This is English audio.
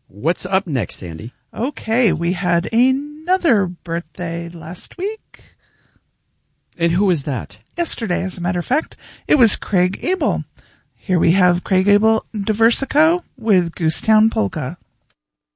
What's up next, Sandy? Okay, we had another birthday last week. And who is that? Yesterday, as a matter of fact. It was Craig Abel. Here we have Craig Abel Diversico with Goosetown Polka.